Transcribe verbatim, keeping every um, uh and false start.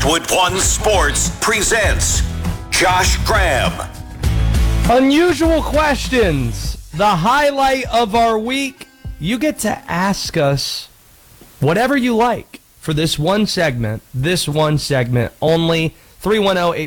Westwood One Sports presents Josh Graham. Unusual questions, the highlight of our week. You get to ask us whatever you like for this one segment, this one segment only. three one zero, eight